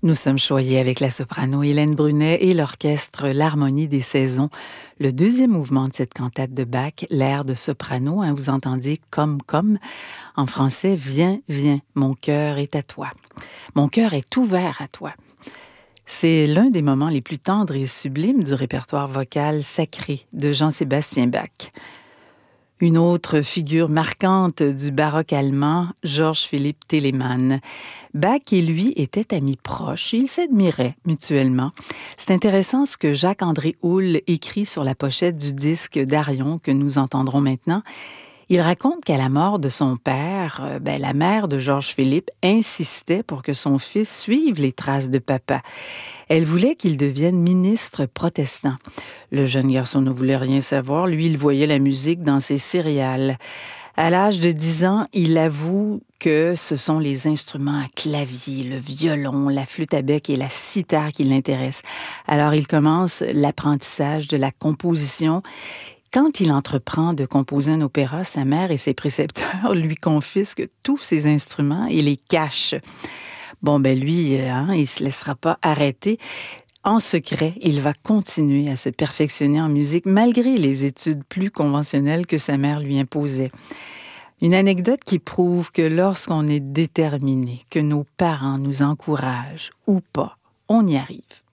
Nous sommes choyés avec la soprano Hélène Brunet et l'orchestre L'Harmonie des saisons. Le deuxième mouvement de cette cantate de Bach, l'air de soprano, vous entendiez comme. En français, viens, viens, mon cœur est à toi. Mon cœur est ouvert à toi. C'est l'un des moments les plus tendres et sublimes du répertoire vocal sacré de Jean-Sébastien Bach. Une autre figure marquante du baroque allemand, Georges Philipp Telemann. Bach et lui étaient amis proches, ils s'admiraient mutuellement. C'est intéressant ce que Jacques-André Houle écrit sur la pochette du disque d'Arion que nous entendrons maintenant. Il raconte qu'à la mort de son père, la mère de Georges Philippe insistait pour que son fils suive les traces de papa. Elle voulait qu'il devienne ministre protestant. Le jeune garçon ne voulait rien savoir. Lui, il voyait la musique dans ses céréales. À l'âge de 10 ans, il avoue que ce sont les instruments à clavier, le violon, la flûte à bec et la cithare qui l'intéressent. Alors, il commence l'apprentissage de la composition. Quand il entreprend de composer un opéra, sa mère et ses précepteurs lui confisquent tous ses instruments et les cachent. Lui, il se laissera pas arrêter. En secret, il va continuer à se perfectionner en musique malgré les études plus conventionnelles que sa mère lui imposait. Une anecdote qui prouve que lorsqu'on est déterminé, que nos parents nous encouragent ou pas, on y arrive.